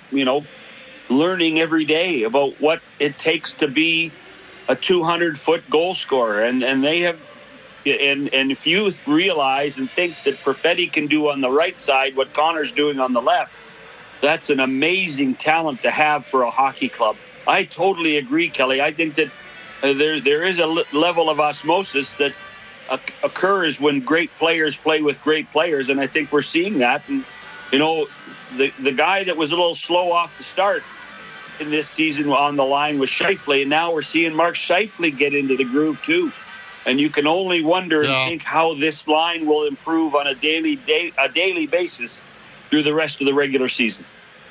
learning every day about what it takes to be a 200-foot goal scorer. And they have, and if you realize and think that Perfetti can do on the right side what Connor's doing on the left, that's an amazing talent to have for a hockey club. I totally agree, Kelly. I think that there is a level of osmosis that occurs when great players play with great players, and I think we're seeing that. And the guy that was a little slow off the start in this season on the line was Scheifele, and now we're seeing Mark Scheifele get into the groove too. And you can only wonder and think how this line will improve on a daily basis through the rest of the regular season.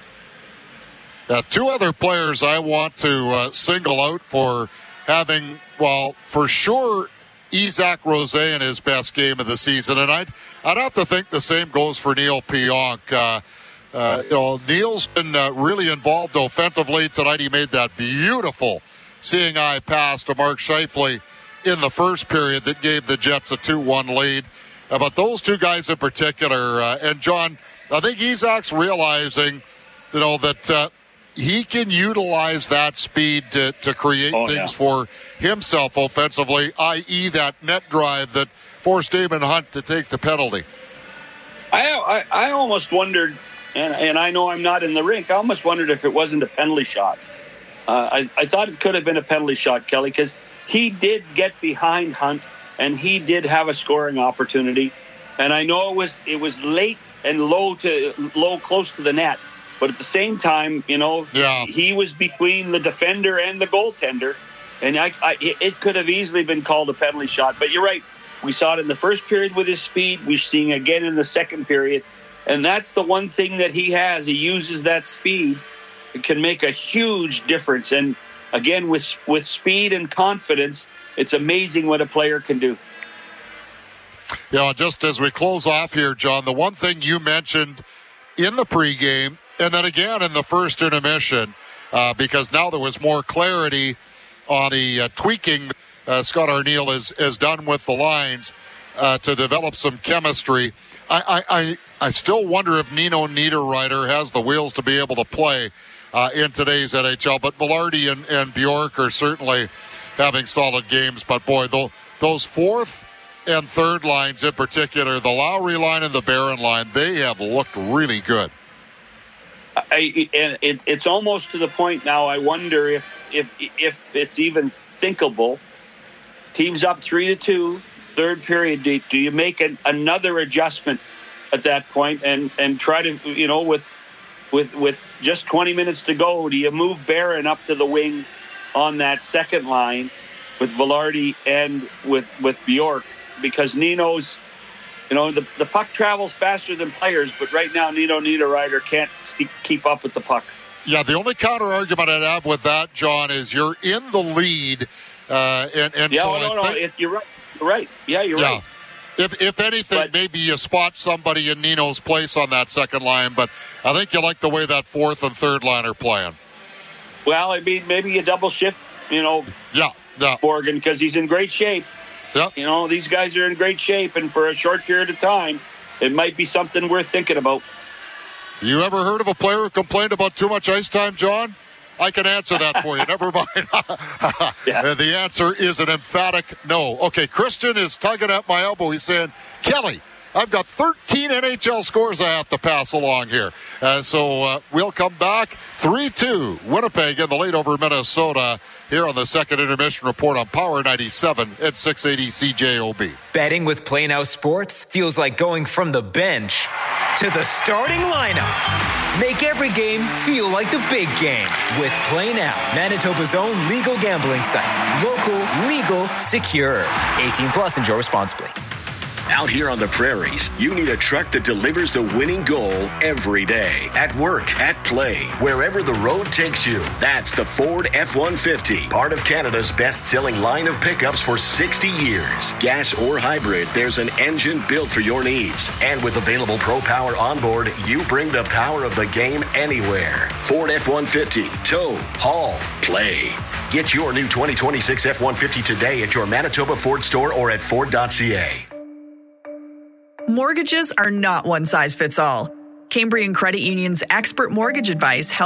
Two other players I want to single out for having, for sure, Isaac Rosé in his best game of the season, and I'd have to think the same goes for Neil Pionk. Neil's been really involved offensively tonight. He made that beautiful seeing eye pass to Mark Scheifele in the first period that gave the Jets a 2-1 lead. But those two guys in particular, and John, I think Isaac's realizing, that he can utilize that speed to create things for himself offensively, i.e. that net drive that forced Damon Hunt to take the penalty. I almost wondered, and I know I'm not in the rink, I almost wondered if it wasn't a penalty shot. I thought it could have been a penalty shot, Kelly, because he did get behind Hunt, and he did have a scoring opportunity. And I know it was late and low, close to the net. But at the same time, he was between the defender and the goaltender. And it could have easily been called a penalty shot. But you're right. We saw it in the first period with his speed. We're seeing again in the second period. And that's the one thing that he has. He uses that speed. It can make a huge difference. And again, with speed and confidence, it's amazing what a player can do. Just as we close off here, John, the one thing you mentioned in the pregame, and then again in the first intermission, because now there was more clarity on the tweaking Scott Arniel has done with the lines to develop some chemistry. I still wonder if Nino Niederreiter has the wheels to be able to play in today's NHL. But Velarde and Bjork are certainly having solid games. But, boy, those fourth and third lines in particular, the Lowry line and the Barron line, they have looked really good. It's almost to the point now, I wonder if it's even thinkable. Teams up 3-2, third period. Do you make another adjustment at that point and try to, with just 20 minutes to go, do you move Barron up to the wing on that second line with Velarde and with Bjork? Because Nino's, the puck travels faster than players, but right now Nino Niederreiter can't keep up with the puck. Yeah, the only counter argument I'd have with that, John, is you're in the lead. You're right. You're right. Yeah, you're right. If anything, maybe you spot somebody in Nino's place on that second line, but I think you like the way that fourth and third line are playing. Well, I mean, maybe you double shift, Morgan, because he's in great shape. Yep. These guys are in great shape, and for a short period of time, it might be something worth thinking about. You ever heard of a player who complained about too much ice time, John? I can answer that for you. Never mind. The answer is an emphatic no. Okay, Christian is tugging at my elbow. He's saying, Kelly, I've got 13 NHL scores I have to pass along here. So we'll come back 3-2. Winnipeg in the lead over Minnesota here on the second intermission report on Power 97 at 680 CJOB. Betting with Play Now Sports feels like going from the bench to the starting lineup. Make every game feel like the big game with Play Now, Manitoba's own legal gambling site. Local, legal, secure. 18 plus, enjoy responsibly. Out here on the prairies, you need a truck that delivers the winning goal every day. At work, at play, wherever the road takes you. That's the Ford F-150, part of Canada's best-selling line of pickups for 60 years. Gas or hybrid, there's an engine built for your needs. And with available Pro Power onboard, you bring the power of the game anywhere. Ford F-150, tow, haul, play. Get your new 2026 F-150 today at your Manitoba Ford store or at Ford.ca. Mortgages are not one size fits all. Cambrian Credit Union's expert mortgage advice helps